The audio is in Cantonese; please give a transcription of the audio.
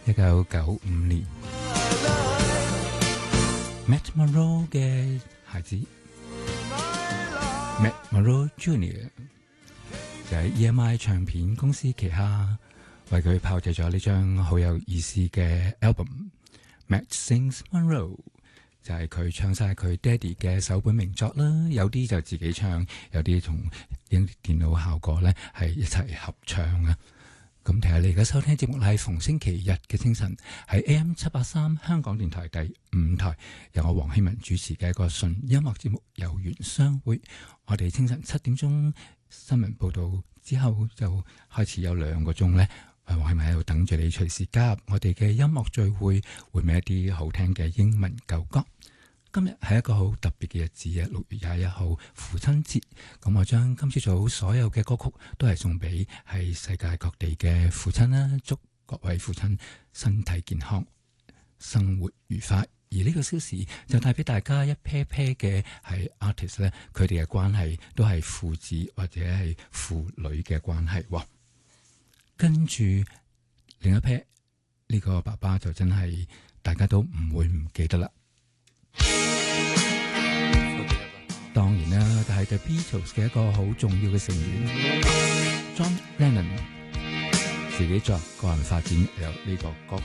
1995年 Matt Monro 嘅孩子 Matt Monro Jr. 就喺 EMI 唱片公司旗下為佢炮製咗呢張好有意思嘅 album Matt Sings Monro， 就係佢唱晒佢爹哋嘅首本名作啦，有啲就自己唱，有啲同電腦效果咧係一齊合唱啊。咁睇下你而家收聽節目係逢星期日嘅清晨，喺 AM 783香港電台第5台，由我黃希文主持嘅一個純音樂節目《有緣相會》。我哋清晨7點鐘新聞報道之後就開始有2個鐘咧，黃希文喺度等住你隨時加入我哋嘅音樂聚會，回味一啲好聽嘅英文舊歌。今日係一個好特別嘅日子啊！6月21號父親節，咁我將今朝早所有嘅歌曲都係送俾係世界各地嘅父親啦，祝各位父親身體健康，生活愉快。而呢個消息就帶俾大家一 pair 嘅係 artist 咧，佢哋嘅關係都係父子或者係父女嘅關係。跟住另一 pair 呢個爸爸就真係大家都唔會唔記得啦。當然啦，但係 The Beatles 嘅一個好重要嘅成員 John Lennon 自己作個人發展有呢個歌曲。